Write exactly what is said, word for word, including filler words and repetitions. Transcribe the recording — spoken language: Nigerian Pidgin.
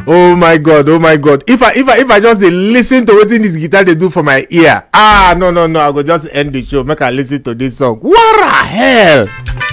Oh my god, oh my god. If I if I if I just dey listen to wetin this guitar dey do for my ear. Ah, no no no, I go just end the show make I listen to this song. What the hell?